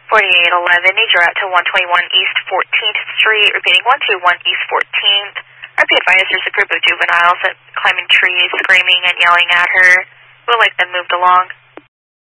4811, need your route to 121 East 14th Street, repeating 121 East 14th. Be advised there's a group of juveniles that climbing trees, screaming and yelling at her. We'll like them moved along.